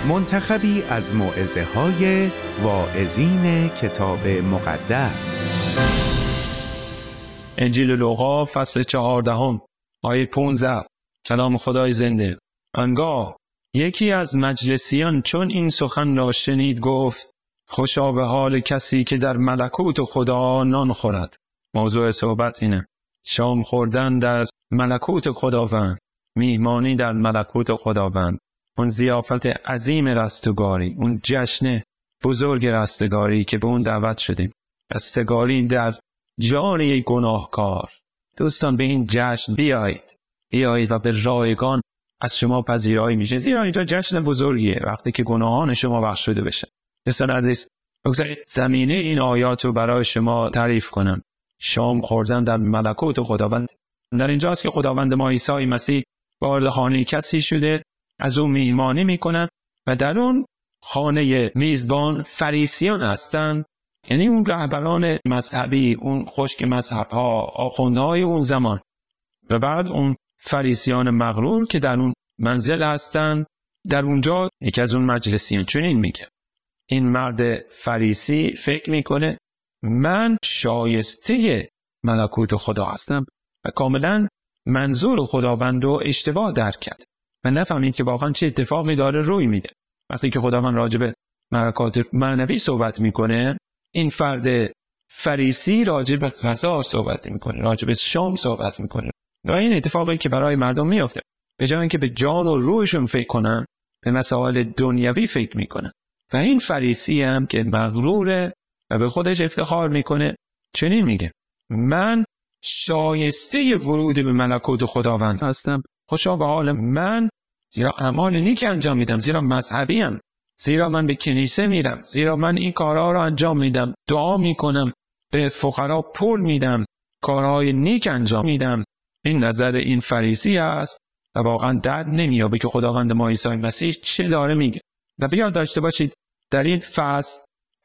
منتخبی از موعظه‌های واعظین کتاب مقدس. انجیل لوقا فصل 14 آیه 15. کلام خدای زنده. آنگاه یکی از مجلسیان چون این سخن را شنید گفت: خوشا به حال کسی که در ملکوت خدا نان خورد. موضوع صحبت اینه: شام خوردن در ملکوت خداوند، میهمانی در ملکوت خداوند، اون ضیافت عظیم رستگاری، اون جشن بزرگ رستگاری که به اون دعوت شدیم. رستگاری در جان یک گناهکار. دوستان، به این جشن بیایید و به رایگان از شما پذیرایی میشه، زیرا اینجا جشن بزرگیه وقتی که گناهان شما بخشوده بشه. دوستان عزیز، بگذارید زمینه این آیات رو برای شما تعریف کنم. شام خوردن در ملکوت خداوند. در اینجاست که خداوند ما عیسی مسیح وارد خانه کسی شده، از اون میهمانی میکنن و در اون خانه میزبان فریسیان هستند، یعنی اون رهبران مذهبی، اون خشک مذهب‌ها، آخوندهای اون زمان. و بعد اون فریسیان مغرور که در اون منزل هستند، در اونجا یکی از اون مجلسیان چنین میگه. این مرد فریسی فکر میکنه من شایسته ملکوت خدا هستم و کاملا منظور خداوند رو اشتباه درک کرد و نفهمید که واقعا چه اتفاقی داره روی میده. وقتی که خداوند راجع به ملکات معنوی صحبت میکنه، این فرد فریسی راجع به غذا صحبت میکنه، راجع به شام صحبت میکنه و این اتفاقی که برای مردم میفته. به جای اینکه به جان و روحشون فکر کنن، به مسائل دنیوی فکر میکنن. و این فریسی هم که مغروره و به خودش افتخار میکنه چنین میگه: من شایسته ورود به ملکوت خداوند هستم. خوشا به حال من، زیرا اعمال نیک انجام میدم، زیرا مذهبیم، زیرا من به کنیسه میرم، زیرا من این کارها رو انجام میدم، دعا میکنم، به فقرا پول میدم، کارهای نیک انجام میدم. این نظر این فریسی است و واقعا درد نمیابه که خداوند ما عیسی مسیح چه داره میگه. و بیاد داشته باشید در این فصل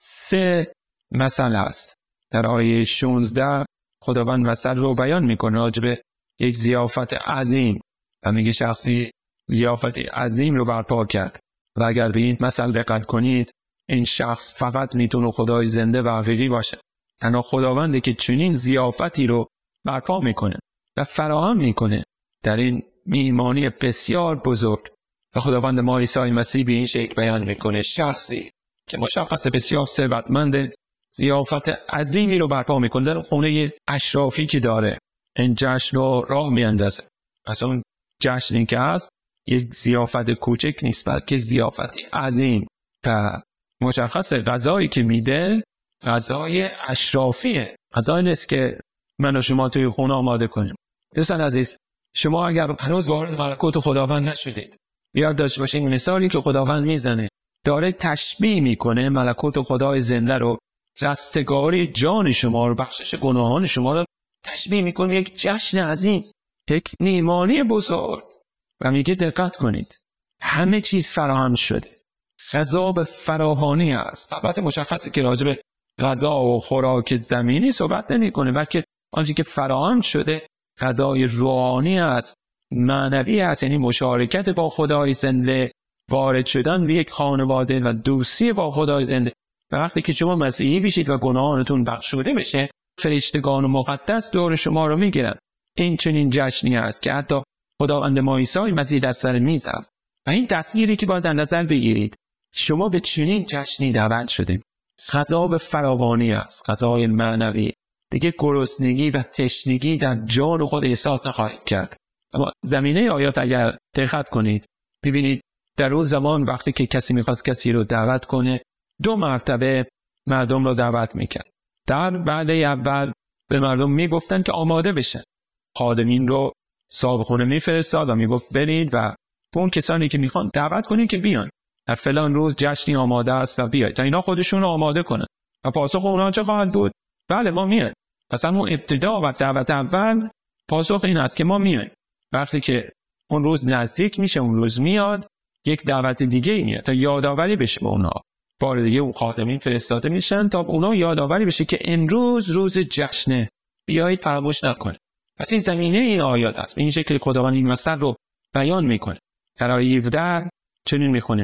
3 مثل هست. در آیه 16 خداوند مثل رو بیان میکنه راجع به یک ضیافت عظیم و میگه شخصی ضیافت عظیم رو برپا کرد و اگر به این مثل دقت کنید، این شخص فقط میتونه خدای زنده و حقیقی باشه. تنها خداونده که چنین ضیافتی رو برپا میکنه و فراهم میکنه در این میهمانی بسیار بزرگ. و خداوند ما عیسی مسیح به این شکل بیان میکنه: شخصی که مشخص بسیار ثروتمند، ضیافت عظیمی رو برپا میکنه در خونه اشرافی که داره. این جشن رو راه میاندازه. اصلا اون جشنی که هست یک ضیافت کوچک نیست، بلکه ضیافتی عظیم. و مشخص غذایی که میده غذای اشرافیه، غذایی نیست که من و شما توی خونه آماده کنیم. دوستان عزیز، شما اگر هنوز وارد ملکوت خداوند نشدید، بیاد داشته باشید مثالی که خداوند میزنه داره تشبیه میکنه ملکوت خدای زنده رو، رستگاری جان شما رو، بخشش گناهان شما رو تشبیه میکنه یک جشن عظیم، یک میهمانی بزرگ. و میگه دقت کنید، همه چیز فراهم شده، غذا به فراوانی است. البته مشخصه که راجع به غذا و خوراک زمینی صحبت نمیکنه، بلکه آنچه که فراهم شده غذای روحانی است، معنوی است، یعنی مشارکت با خدای زنده، وارد شدن به یک خانواده و دوستی با خدای زنده. و وقتی که شما مسیحی بشید و گناهانتون بخشوده بشه، فرشتگان مقدس دور شما رو میگیرن. این چنین جشنی است که حتی خداوند ما عیسی مسیح در سر میز است. و این تصویری که باید در نظر بگیرید، شما به چنین جشنی دعوت شدید. غذا به فراوانی است، غذای معنوی. دیگه گرسنگی و تشنگی در جان خود احساس نخواهید کرد. اما زمینه آیات اگر دقت کنید، ببینید در اون زمان وقتی که کسی میخواست کسی رو دعوت کنه، 2 مرتبه مردم رو دعوت میکرد. در وعده اول به مردم میگفتن که آماده بشن. خادمین رو صاحب خونه میفرستاد و میگفت برید و اون کسانی که میخوان دعوت کنید که بیان. در فلان روز جشنی آماده است و بیاید. تا اینا خودشون رو آماده کنن. و پاسخ اونا چه خواهد بود؟ بله ما میایم. پس اون ابتدا و دعوت اول پاسخ این است که ما میایم. وقتی که اون روز نزدیک میشه، اون روز میاد، یک دعوت دیگه میاد تا یادآوری بشه به اونا. بار دیگه اون خادمین فرستاده میشن تا اونا یادآوری بشه که امروز روز جشنه، بیایید فراموش نکنید. پس این زمینه این آیات است. به این شکل خداوند این مثل رو بیان میکنه. در آیه 17 چنین میخونیم: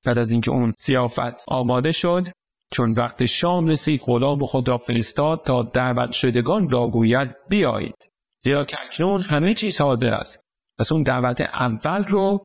بعد از اینکه اون ضیافت آماده شد، چون وقت شام رسید غلام خود را فرستاد تا دعوت شدگان را گوید بیایید، زیرا که اکنون همه چیز حاضر است. پس اون دعوت اول رو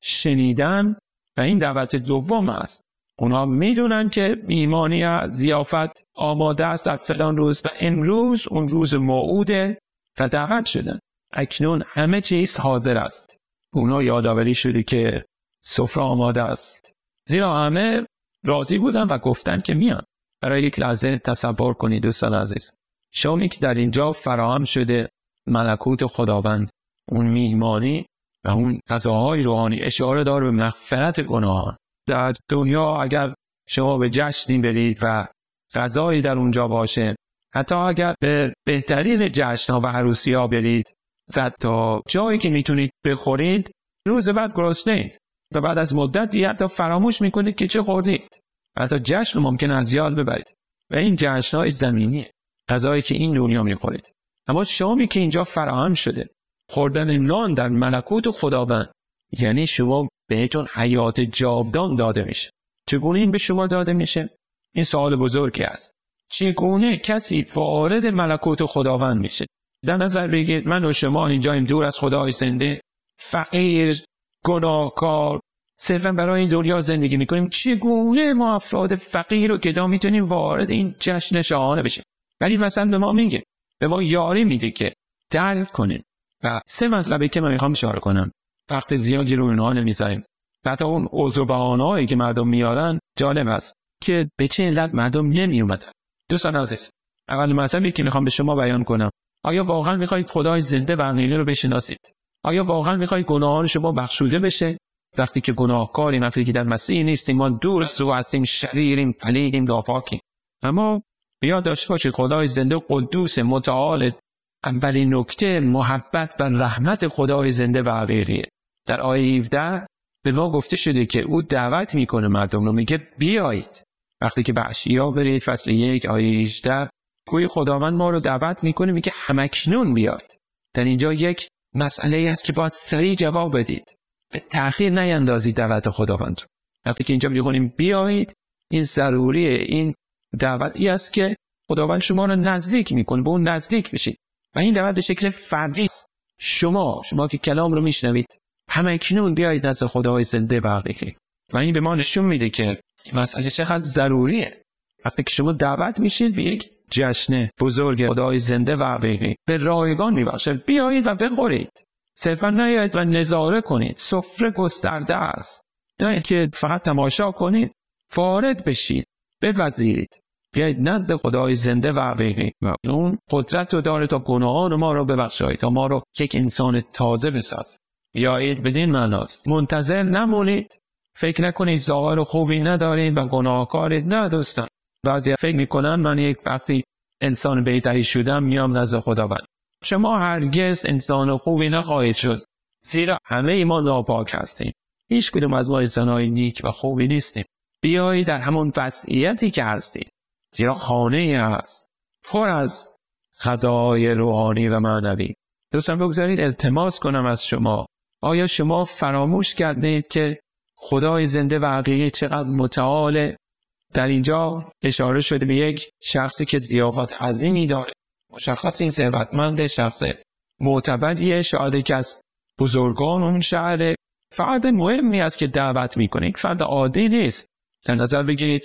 شنیدن و این دعوت دوم است. اونا میدونن که میهمانی از ضیافت آماده است در فلان روز و امروز اون روز موعوده و دعوت شدن. اکنون همه چیز حاضر است. اونا یادآوری شده که سفره آماده است، زیرا همه راضی بودن و گفتن که میان. برای یک لحظه تصور کنید دوستان عزیز، شامی که در اینجا فراهم شده، ملکوت خداوند، اون میهمانی و اون غذاهای روحانی اشاره داره به مغفرت گناهان. در دنیا اگر شما به جشنی برید و غذایی در اونجا باشه، حتی اگر به بهترین جشن‌ها و عروسی‌ها برید و تا جایی که میتونید بخورید، روز بعد گرسنه‌اید و بعد از مدتی حتی فراموش میکنید که چه خوردید. حتی جشن ممکنه از یاد ببرید و این جشن‌های زمینیه، غذایی که این دنیا میخورید. اما شامی که اینجا فراهم شده، خوردن نان در ملکوت خداوند، یعنی شما بهتون حیات جاودان داده میشه. چگونه این به شما داده میشه؟ این سوال بزرگی است. چگونه کسی وارد ملکوت خداوند میشه؟ در نظر بگیرید من و شما اینجاییم دور از خدای زنده، فقیر، گناهکار، صرفا برای این دنیا زندگی میکنیم. چگونه ما افراد فقیر و گدا میتونیم وارد این جشن شاهانه بشیم؟ ولی مثلا به ما میگه، به ما یاری میده که درک کنیم. و سه مطلبی که من میخوام اشاره کنم، وقت زیادی رو اونها نمیذاریم. حتی اون عذر و بهانه‌هایی که مردم میارن جالب است که به چه علت مردم نمیومدن. دوستان عزیز، اول مطلبی که میخوام به شما بیان کنم، آیا واقعا میخواید خدای زنده و حقیقی رو بشناسید؟ آیا واقعا میخواید گناهان شما بخشوده بشه؟ وقتی که گناهکاریم، وقتی که در مسیح نیستیم، ما دور از او هستیم، شریریم، پلیدیم، ناپاکیم. اما بیاد داشته باشید خدای زنده قدوس متعال، اولین نکته محبت و رحمت خدای زنده و حقیقیه. در آیه 17 به ما گفته شده که او دعوت میکنه مردم رو، میگه بیایید. وقتی که به اشعیا برید فصل 1 آیه 18، گویا خداوند ما رو دعوت میکنه، میگه همکنون بیایید. در اینجا یک مسئله است که باید سریع جواب بدید، به تأخیر نیندازید دعوت خداوند رو. وقتی که اینجا میگیم بیایید، این ضروریه، این دعوتی است که خداوند شما رو نزدیک میکنه، به اون نزدیک بشید. و این دعوت به شکل فردی است. شما که کلام رو میشنوید، همکنون بیایید نزد خدای زنده و حقیقی. و این به ما نشون میده که این مسئله چقدر ضروریه. وقتی که شما دعوت میشید به یک جشن بزرگ خدای زنده و حقیقی، به رایگان میبخشه، بیایید و بخورید. صرفا نیایید و نظاره کنید، سفره گسترده است. نه که فقط تماشا کنید، وارد بشید، بپذیرید. بیایید نزد خدای زنده و حقیقی و اون قدرت رو داره تا گناهان ما رو ببخشاید، تا ما رو یک انسان تازه بساز. بیایید بدین معناست. منتظر نمونید، فکر نکنید ظاهر خوبی ندارید و گناهکارید. نه دوستان، بعضی فکر میکنن من یک وقتی انسان بهتری شدم میام نزد خداوند. شما هرگز انسان خوبی نخواهید شد، زیرا همه ما ناپاک هستیم. هیچ کدوم از ما انسان‌های نیک و خوبی نیستیم. بیایید در همون وضعیتی که هستید، زیرا خانه هست پر از غذاهای روحانی و معنوی. دوستان بگذارید التماس کنم از شما، آیا شما فراموش کردید که خدای زنده و حقیقی چقدر متعاله؟ در اینجا اشاره شده به یک شخصی که ضیافت عظیمی داره. مشخص این ثروتمند، شخص معتبریه، شاید یک از بزرگان اون شهر، فرد مهمی است که دعوت میکنه، یک فرد عادی نیست. در نظر بگیرید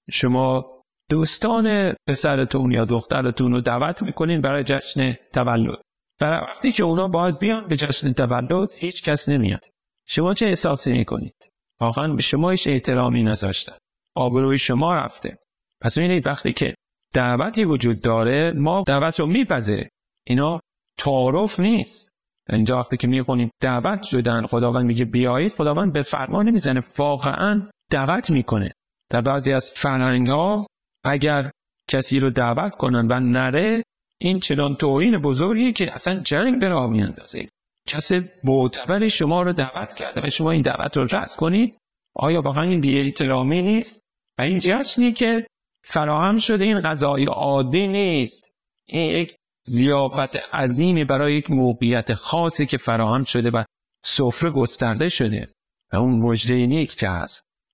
شما دوستان پسرتون یا دخترتون رو دعوت میکنین برای جشن تولد. برای وقتی که اونا باید بیان به جشن تولد، هیچ کس نمیاد. شما چه احساسی میکنید؟ واقعا به شما هیچ احترامی نذاشتن، آبروی شما رفته. پس ببینید وقتی که دعوتی وجود داره، ما دعوت رو میپذیریم. اینا تعارف نیست. اینجا وقتی که میخونیم دعوت شدن، خداوند میگه بیایید، خداوند به فرمان نمیزنه، واقعا دعوت میکنه. در بعضی از فرهنگ‌ها اگر کسی رو دعوت کنن و نره، این چنان توهین بزرگی که اصلا جنگ به راه میاندازه. کسی معتبر شما رو دعوت کرده و شما این دعوت رو رد کنید، آیا واقعا این بی‌احترامی نیست؟ و این جشنی که فراهم شده این غذای عادی نیست، این یک ضیافت عظیمی برای یک موقعیت خاصی که فراهم شده و سفره گسترده شده و اون مژده نیک که هست.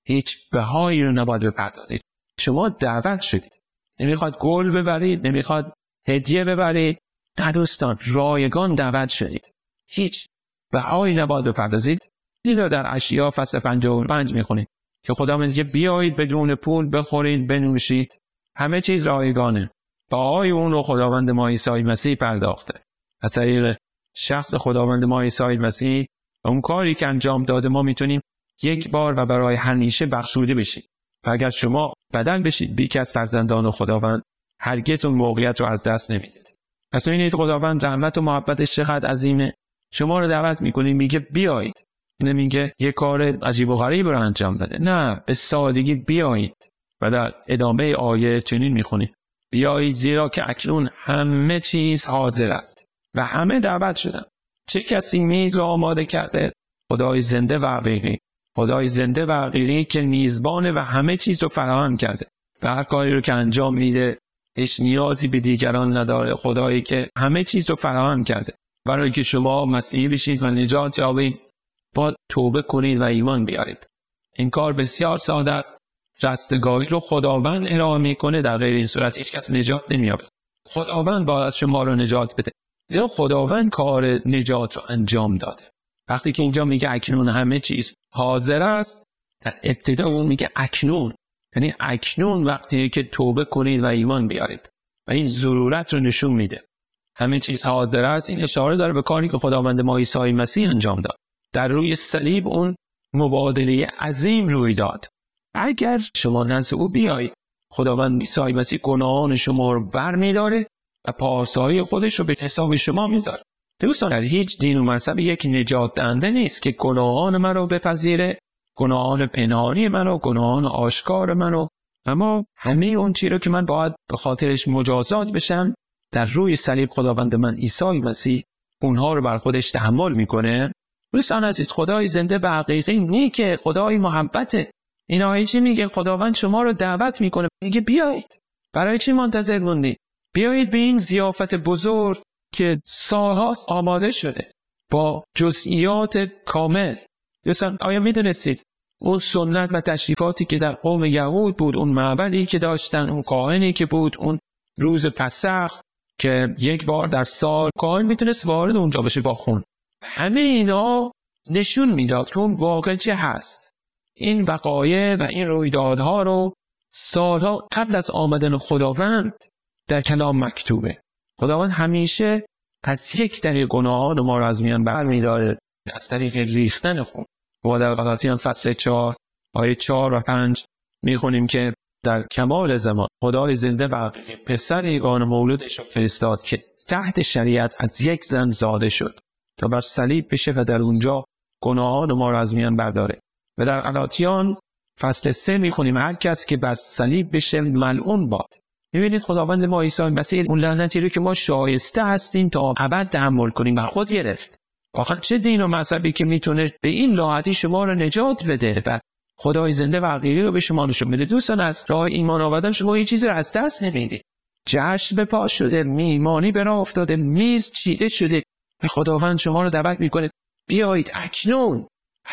هیچ بهایی رو نباید بپردازید. شما دعوت شدید. نمیخواد گل ببرید، نمیخواد هدیه ببرید. نه دوستان، رایگان دعوت شدید. هیچ بهایی نباید بپردازید. دیگه در اشعیا فصل 55 میخونید که خدا میگه بیایید بدون پول بخورید بنوشید. همه چیز رایگانه. بهای اون رو خداوند ما عیسی مسیح پرداخته. از طریق شخص خداوند ما عیسی مسیح اون کاری که انجام داده ما میتونیم یک بار و برای همیشه بخشوده بشیم. و اگر شما بدل بشید بیک از فرزندان خداوند، هرگز اون موقعیت رو از دست نمیدید. پس ببینید خداوند رحمت و محبتش چقدر عظیمه. شما رو دعوت میکنه، میگه بیایید. نمیگه یه کار عجیب و غریب رو انجام بده. نه، به سادگی بیایید. و در ادامه آیه چنین میخونید: بیایید زیرا که اکنون همه چیز حاضر است و همه دعوت شدن. چه کسی میز را آماده کرده؟ خدای زنده و حقیقی. خدای زنده و حقیقی که میزبانه و همه چیز رو فراهم کرده و هر کاری رو که انجام میده هیچ نیازی به دیگران نداره. خدایی که همه چیز رو فراهم کرده برای که شما مسیحی بشید و نجات یابید، باید توبه کنید و ایمان بیارید. این کار بسیار ساده است. رستگاری رو خداوند ارائه میکنه. در غیر این صورت هیچ کس نجات نمییابه. خداوند باید شما رو نجات بده، زیرا خداوند کار نجات رو انجام داده. وقتی که اینجا میگه اکنون همه چیز حاضر است، در ابتدا اون میگه اکنون، یعنی اکنون وقتی که توبه کنید و ایمان بیارید و این ضرورت رو نشون میده. همه چیز حاضر است. این اشاره داره به کاری که خداوند ما عیسی مسیح انجام داد. در روی صلیب اون مبادله عظیم روی داد. اگر شما نزد او بیایید، خداوند عیسی مسیح گناهان شما رو برمی‌داره و پاسایی خودش رو به حساب شما میذاره. دوستان، در هیچ دین و مذهب یک نجات دهنده نیست که گناهان من رو بپذیره، گناهان پنهانی من رو، گناهان آشکار من رو. اما همه اون چیزی رو که من باید به خاطرش مجازات بشم، در روی صلیب خداوند من عیسی مسیح اونها رو بر خودش تحمل میکنه. دوستان عزیز، خدای زنده و حقیقی نیکه، خدای محبته. این آیه چی میگه؟ خداوند شما رو دعوت میکنه، میگه بیایید. برای چی منتظر موندید؟ بیایید به این ضیافت بزرگ که سالهاست آماده شده با جزئیات کامل. دوستان، آیا میدونستید اون سنت و تشریفاتی که در قوم یهود بود، اون معبدی که داشتن، اون کاهنی که بود، اون روز پسخ که یک بار در سال کاهن میتونست وارد اونجا بشه با خون، همه اینا نشون میداد که اون واقع چه هست. این وقایع و این رویدادها رو سالها قبل از آمدن خداوند در کلام مکتوبه. خداوند همیشه از یک طریق گناهان ما رو از میان برمی‌داره، از طریق ریختن خون. ما در غلاطیان فصل 4 آیه 4 و 5 میخونیم که در کمال زمان خدای زنده و حقیقی پسر یگانه مولودش رو فرستاد که تحت شریعت از یک زن زاده شد تا بر صلیب بشه و در اونجا گناهان ما رو از میان برداره. و در غلاطیان فصل 3 میخونیم هر کس که بر صلیب بشه ملعون باد. میبینید خداوند ما عیسی مسیح اون لعنتی رو که ما شایسته هستیم تا ابد تحمل کنیم بر خود گرفت. آخر چه دین و مذهبی که میتونه به این راحتی شما رو نجات بده و خدای زنده و حقیقی رو به شما نشون بده؟ دوستان، از راه ایمان آوردن شما هیچ چیزی رو از دست نمیدید. جشن به پا شده، میهمانی به راه افتاده، میز چیده شده و خداوند شما رو دعوت میکنه بیایید اکنون.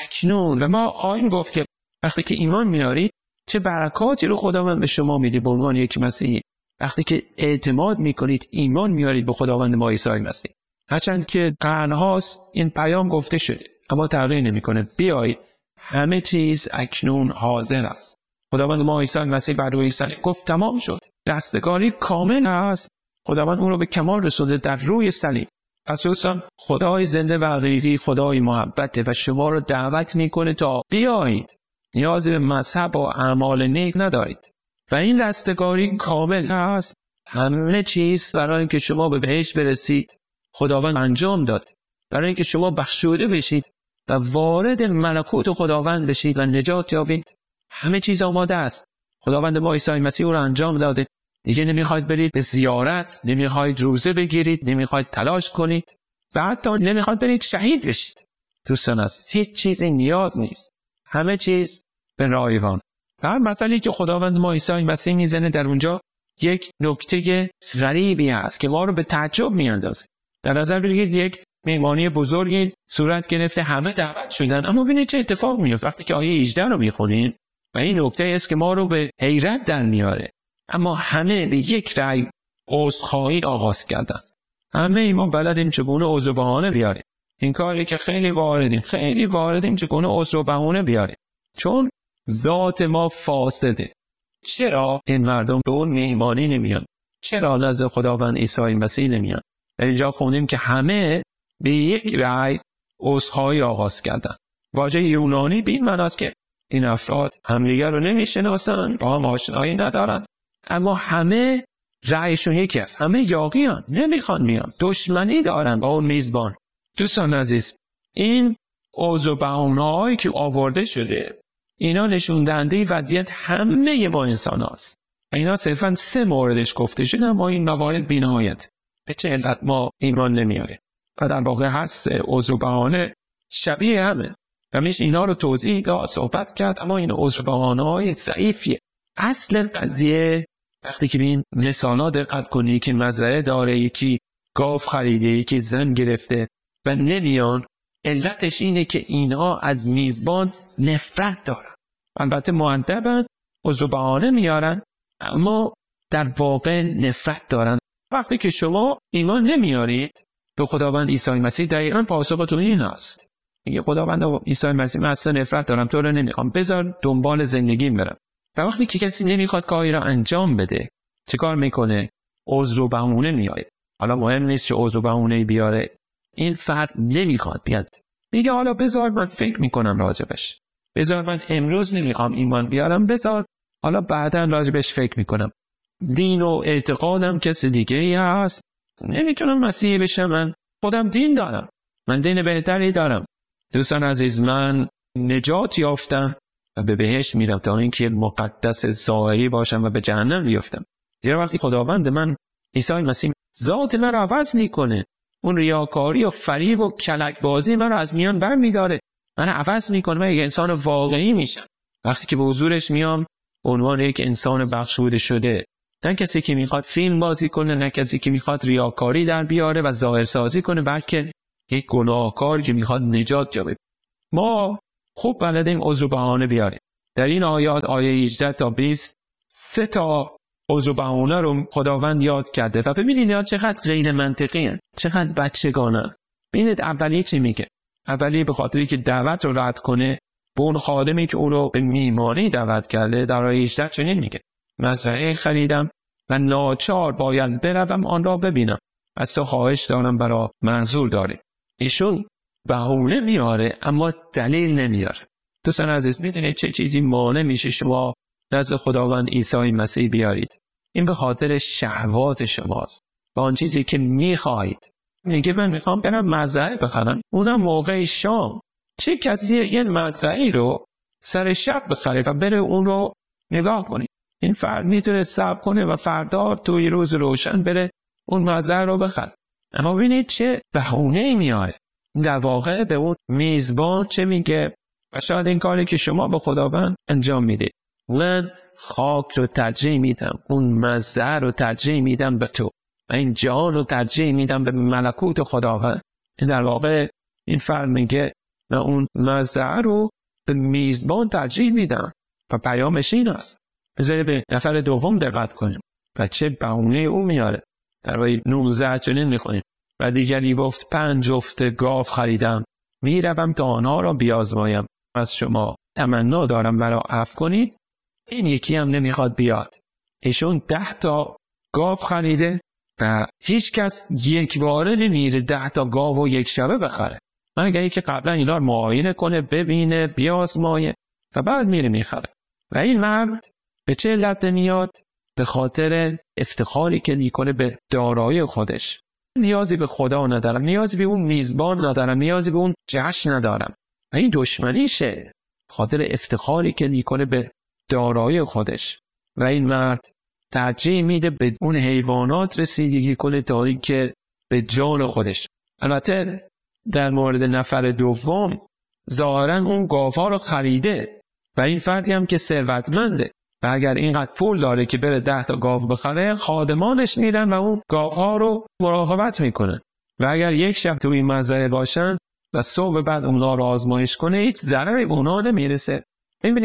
و ما خواهیم گفت که وقتی که ایمان میارید چه برکاتی رو خداوند به شما میده به عنوان یک مسیحی. وقتی که اعتماد میکنید، ایمان میارید به خداوند ما عیسی مسیح. هرچند که قرنهاست این پیام گفته شده اما تغییر نمیکنه. بیایید، همه چیز اکنون حاضر است. خداوند ما عیسی مسیح بر روی صلیب گفت تمام شد. رستگاری کامل است. خداوند اون رو به کمال رسونده در روی صلیب. پس دوستان، خدای زنده و حقیقی خدای محبته و شما رو دعوت میکنه تا بیایید. نیازی به مذهب و اعمال نیک ندارید و این رستگاری کامل است. همه چیز برای اینکه شما به بهشت برسید خداوند انجام داد، برای اینکه شما بخشوده بشید و وارد ملکوت خداوند بشید و نجات یابید. همه چیز آماده است. خداوند ما عیسی مسیح رو انجام داده. دیگه نمیخواید برید به زیارت، نمیخواید روزه بگیرید، نمیخواید تلاش کنید و حتی نمیخواید برید شهید بشید. دوستان عزیز، هیچ چیزی نیاز نیست. همه چیز به رایگان. هر مسئله که خداوند ما عیسی مسیح میزنه در اونجا یک نکته غریبی هست که ما رو به تعجب میاندازه. در نظر بگیرید یک مهمانی بزرگی صورت گرفته، همه دعوت شدن، اما ببینید چه اتفاق میفته. وقتی که آیه 18 رو میخونید و این نکته است که ما رو به حیرت در میاره. اما همه به یک رأی عذرخواهی آغاز کردن. همه ما بلدیم چگونه عذر و بهانه بیاریم. این کاری که خیلی واردیم چگونه عذر و بهانه بیاریم. چون ذات ما فاسده. چرا این مردم به اون میهمانی نمیان؟ چرا نزد خداوند عیسی مسیح نمیان؟ اینجا خوندیم که همه به یک رأی عذرخواهی آغاز کردن. واژه یونانی به این معنی است که این افراد همدیگر رو نمیشناسن، با هم آشنایی ندارن، اما همه رأیشون یکی است. همه یاغیان، نمیخوان میان، دشمنی دارن با اون میزبان. دوستان عزیز، این عذر و بهانه‌هایی که آورده شده، اینا نشون دهنده وضعیت همه ما انسان هاست. اینا صرفاً 3 موردش گفته شده، اما این موارد بی‌نهایت. به چه علت ما ایمان نمیاره؟ و در واقع هر 3 عذر و بهانه شبیه همه و میشه اینا رو توضیح داد، صحبت کرد، اما این عذر و بهانه‌های ضعیفیه. اصل قضیه وقتی که به این مثالا دقت کنی که مزرعه داره، یکی گاو خریده، یکی زن گرفته و نمیان، علتش اینه که اینها از میزبان نفرت دارن. البته مؤدبن، عذر و بهانه میارن، اما در واقع نفرت دارن. وقتی که شما ایمان نمیارید به خداوند عیسی مسیح، دقیقاً پاسختون این است. میگه خداوند عیسی مسیح، من اصلا نفرت دارم، تو رو نمیخوام، بذار دنبال زندگیم برم. و وقتی که کسی نمیخواد کاری را انجام بده، چه کار میکنه؟ عذر و بهانه میاره. حالا مهم نیست چه عذر و بهانه‌ای بیاره، این فرد نمیخواد بیاد، میگه حالا بذار من فکر میکنم راجبش، بذار من امروز نمیخوام ایمان بیارم، بذار حالا بعداً راجبش فکر میکنم. دین و اعتقادم کسی دیگه ای هست، نمیتونم مسیحی بشم، من خودم دین دارم، من دین بهتری دارم. دوستان عزیز، من نجات یافتم و به بهشت میرم تا اینکه مقدس ظاهری باشم و به جهنم بیفتم. زیرا وقتی خداوند من عیسی مسیح ذات من رو عوض میکنه، اون ریاکاری و فریب و کلک بازی من رو از میان برمیداره، من رو عوض میکنه، من یک انسان واقعی میشم. وقتی که به حضورش میام عنوان یک انسان بخشوده شده، نه کسی که میخواد فیلم بازی کنه، نه کسی که میخواد ریاکاری در بیاره و ظاهرسازی کنه، بلکه یک گناهکار که میخواد نجات یابه. ما خوب بلدیم عذر و بهانه بیاریم. در این آیات، آیه 18 تا 20، 3 تا عذر و بهانه رو خداوند یاد کرده و ببینید اینا چقدر غیر منطقی هستند، چقدر بچگانه. ببینید اولی چی میگه؟ اولی به خاطری که دعوت رو رد کنه، به اون خادمی که اون رو به میهمانی دعوت کرده، در آیه 18 چنین میگه: مزرعه خریدم و ناچار باید بروم آن را ببینم، از تو خواهش دارم برای منظور داری. ایشون بهونه میاره اما دلیل نمیاره. دوستان عزیز، میدونید چه چیزی مانع میشه شما نزد خداوند عیسی مسیح بیارید؟ این به خاطر شهوات شماست، با آن چیزی که میخواهید. میگه من میخوام برم مزرعه بخرم، اونم موقع شام. چه کسی یه مزرعه رو سر شب بخره و بره اون رو نگاه کنه؟ این فرد میتونه صبر کنه و فردا توی روز روشن بره اون مزرعه رو بخره. اما ببینید چه بهونه‌ای میاره. در واقع به اون میزبان چه میگه؟ و شاید این کاری که شما به خداوند انجام میدید، من خاک رو ترجیح میدم، اون مزرعه رو ترجیح میدم به تو، و این جهان رو ترجیح میدم به ملکوت خداوند. این در واقع این فرد میگه من اون مزرعه رو به میزبان ترجیح میدم و پیامش این است. بذارید به نفر دوم دقت کنیم و چه بهونه او میاره. در آیه 19 چنین میخونیم: و دیگری گفت 5 جفت گاو خریدم، میروم تا آنها را بیازمایم، از شما تمنا دارم مرا عفو کنید. این یکی هم نمیخواد بیاد. ایشون 10 تا گاو خریده و هیچ کس یک باره نمیره 10 تا گاو و یک شبه بخره، مگر اینکه قبلا اینا رو معاینه کنه، ببینه، بیازمایه و بعد میره میخره. و این مرد به چه علت میاد؟ به خاطر افتخاری که میکنه به دارایی خودش. نیازی به خدا ندارم، نیازی به اون میزبان ندارم، نیازی به اون جشن ندارم. و این دشمنیشه، خاطر افتخاری که میکنه به دارایی خودش. و این مرد ترجیح میده به اون حیوانات رسیدگی کنه تا اینکه به جان خودش. البته در مورد نفر دوم ظاهرا اون گاوها رو خریده و این فردی هم که ثروتمنده و اگر اینقدر پول داره که بره 10 تا گاو بخره، خادمانش میرن و اون گاوها رو مراقبت میکنن و اگر یک شب توی این مزرعه باشن و صبح بعد اونها رو آزمایش کنه، هیچ ضرری به اونها نمیرسه. ببینید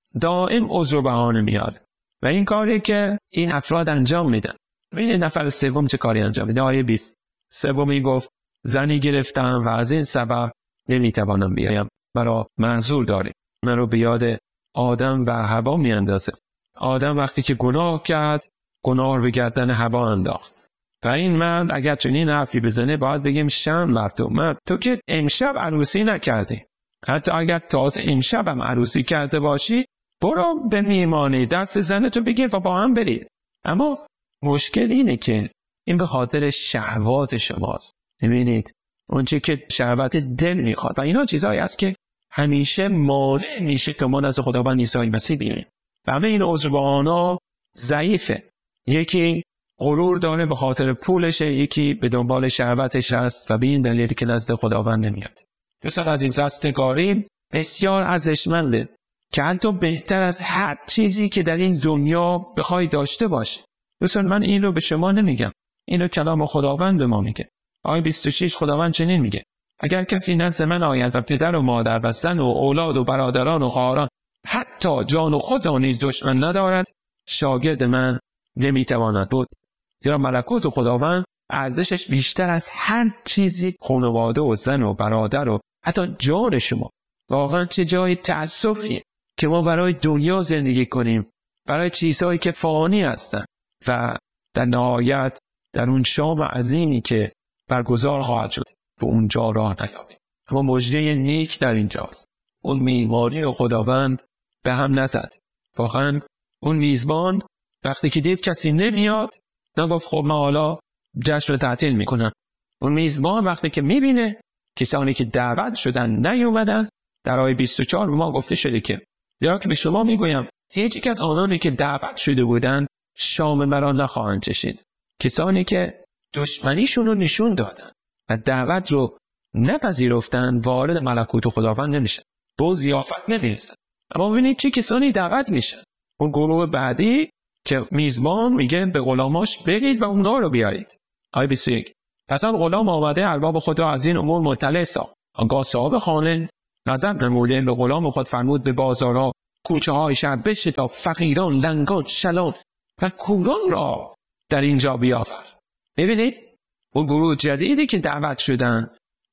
دائم عذر و بهانه میاره و این کاری که این افراد انجام میدن. ببین نفر سوم چه کاری انجام میده. آیه 20 سومی گفت زنی گرفتم و از این سبب نمیتوانم بیایم، مرا معذور داری. من رو به یاد آدم و حوا میاندازه. آدم وقتی که گناه کرد، گناه رو به گردن حوا انداخت و این مرد اگر چنین حرفی بزنه باید بگیم شرم بر تو، مرد تو که امشب عروسی نکردی، حتی اگر تازه امشب هم عروسی کرده باشی برو به میهمانی دست زنتو بگیر و با هم برید. اما مشکل اینه که این به خاطر شهوات شماست. ببینید اون چیزی که شهوت دل میخواد و اینا چیزایی است که همیشه مانع میشه تا ما نزد خداوند عیسی مسیح بیاییم. و همه این عذربهانه‌ها ضعیفه. یکی غرور داره به خاطر پولشه، یکی به دنبال شهوتش هست و به این دلیلی که نزد خداوند نمیاد. دوستان عزیز، رستگاری بسیار ارزشمنده که حتی بهتر از هر چیزی که در این دنیا بخوای داشته باشه. دوستان من این رو به شما نمیگم، این رو کلام خداوند به ما میگه. آیه 26 خداوند چنین میگه: اگر کسی نزد من آید و پدر و مادر و زن و اولاد و برادران و خواهران حتی جان و خود را نیز دشمن ندارد، شاگرد من نمیتواند بود. زیرا ملکوت خداوند ارزشش بیشتر از هر چیزی خانواده و زن و برادر و حتی جان شما. واقعا چه جای تأسفیه که ما برای دنیا زندگی کنیم، برای چیزهایی که فانی هستند و در نهایت در اون شام عظیمی که برگزار خواهد شد به اونجا راه نیابیم. اما مژده نیک در اینجاست. اون میماری خداوند به هم نزد. واقعا اون میزبان وقتی که دید کسی نمیاد نگفت خب من حالا جشن رو تعطیل میکنم. اون میزبان وقتی که میبینه کسانی که دعوت شدن نیومدن، در آیه 24 به ما گفته شده که زیرا که به شما میگویم هیچ یک از آنانی که دعوت شده بودند شام مرا نخواهند چشید. کسانی که دشمنیشون رو نشون دادن و دعوت رو نپذیرفتن وارد ملکوت خداوند نمیشن، به ضیافت نمیرسن. اما ببینید چه کسانی دعوت میشن. اون گروه بعدی که میزبان میگه به غلاماش برید و اونا رو بیارید. آیه 21 پس آن غلام آمده ارباب خود را از این امور مطلع ساخت. آنگاه صاحب خانه نظر نموده به غلام خود فرمود به بازارها کوچه های شهر بشتاب، فقیران، لنگان، شلان و کوران را در اینجا بیاور. ببینید اون گروه جدیدی که دعوت شدن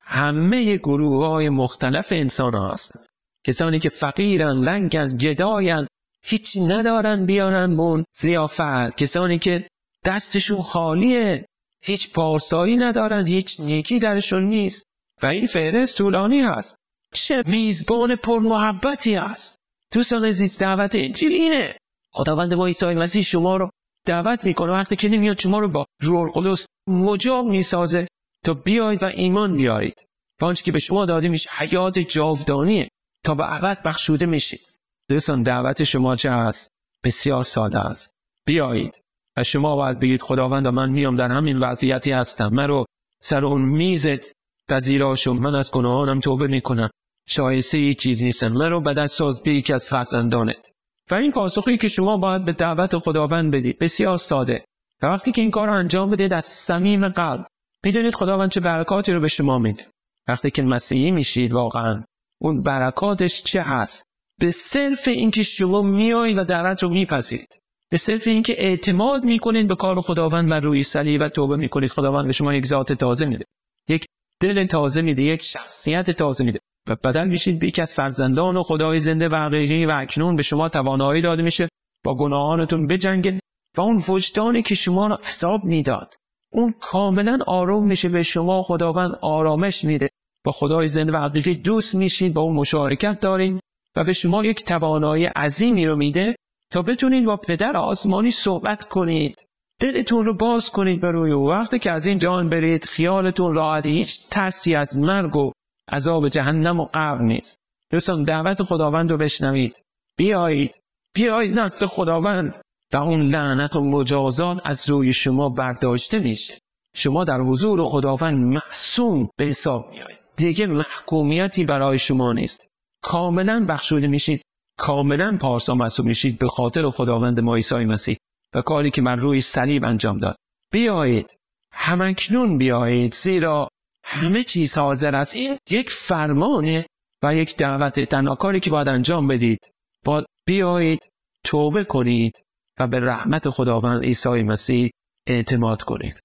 همه گروه های مختلف انسان ها هستن. کسانی که فقیرن، لنگن، گداین، هیچ ندارن بیارن بون ضیافت. کسانی که دستشون خالیه، هیچ پارسایی ندارن، هیچ نیکی درشون نیست و این فهرست طولانی هست. چه میزبان پر محبتی هست. دوستان عزیز، دعوت انجیل اینه. خداوند ما عیسی مسیح شما رو دعوت میکنه وقتی که نمیاد شما رو با روح القدس مجاب میسازه تا بیایید و ایمان بیارید و آنچه که به شما داده میشه حیات جاودانیه تا به ابد بخشوده میشید. دوستان دعوت شما چه هست؟ بسیار ساده است. بیایید و شما باید بگید خداوند من میام در همین وضعیتی هستم، من رو سر اون میزت پذیرا شو، من از گناهانم توبه میکنم، شایسته هیچ چیز نیستم، من رو بدل ساز به یکی از فرزندانت. و این پاسخی که شما باید به دعوت خداوند بدید بسیار ساده. و وقتی که این کار رو انجام بدید از صمیم قلب میدونید خداوند چه برکاتی رو به شما میده. وقتی که مسیحی میشید واقعا اون برکاتش چه هست؟ به صرف اینکه شما میایید و دعوت رو میپذیرید، به صرف اینکه اعتماد میکنید به کار خداوند و روی صلیب و توبه میکنید، خداوند به شما یک ذات تازه میده، یک دل تازه میده، یک شخصیت تازه میده و بدل میشید به یک از فرزندان و خدای زنده و حقیقی. و اکنون به شما توانایی داده میشه با گناهانتون بجنگید و اون وجدانی که شما رو حساب میداد اون کاملا آروم میشه، به شما خداوند آرامش میده، با خدای زنده و حقیقی دوست میشید، با اون مشارکت دارین و به شما یک توانایی عظیمی رو میده تا بتونید با پدر آسمانی صحبت کنید، دلتون رو باز کنید برای او. وقتی که از این جهان برید خیالتون راحت، هیچ ترسی از مرگ و عذاب جهنم و قبر نیست. دوستان دعوت خداوند رو بشنوید، بیایید نزد خداوند و اون لعنت و مجازات از روی شما برداشته میشه. شما در حضور خداوند معصوم به حساب میایید، دیگه محکومیتی برای شما نیست، کاملا بخشوده میشید، کاملا پارسا معصوم میشید به خاطر خداوند ما عیسی مسیح و کاری که من روی صلیب انجام داد. بیایید همکنون بیایید، زیرا همه چیز حاضر است. این یک فرمانه و یک دعوت. تنها کاری که باید انجام بدید با بیایید توبه کنید و به رحمت خداوند عیسی مسیح اعتماد کنید.